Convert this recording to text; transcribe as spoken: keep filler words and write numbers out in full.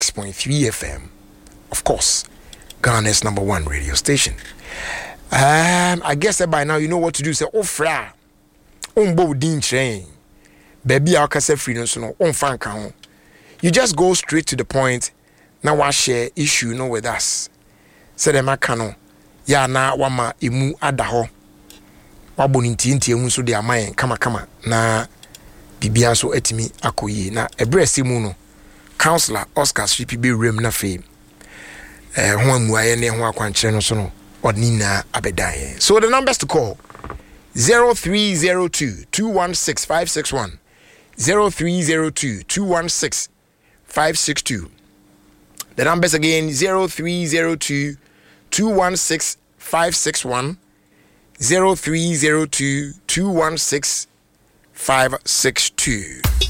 six point three F M. Of course, Ghana's number one radio station. Um, I guess that by now you know what to do. Say, oh, fra, on bo din train, baby, I'll cast a free no so no on fan count. You just go straight to the point. Now, what share issue no with us? Say the makano, ya na wama imu adaho. Waboninti inti emu so de amaye kama kama na bibia so etimi akoyi na ebresi mu no. Councillor Oscar Sripi Rem na fame. Eh, ho amuaye ne ho akwankyere no so no. Odnina abedaye. So the numbers to call zero three zero two, two one six, five six one, zero three zero two, two one six, five six two. The numbers again zero three zero two, two one six, five six one, zero three zero two, two one six, five six two.